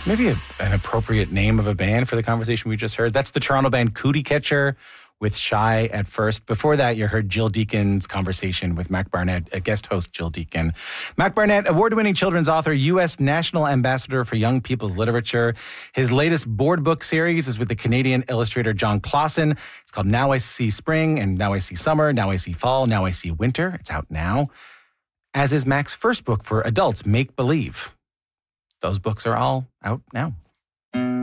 Maybe an appropriate name of a band for the conversation we just heard. That's the Toronto band Cootie Catcher with Shy at First. Before that, you heard Jill Deacon's conversation with Mac Barnett, a guest host, Jill Deacon. Mac Barnett, award-winning children's author, U.S. National Ambassador for Young People's Literature. His latest board book series is with the Canadian illustrator John Clausen. It's called Now I See Spring and Now I See Summer, Now I See Fall, Now I See Winter. It's out now. As is Mac's first book for adults, Make Believe. Those books are all out now.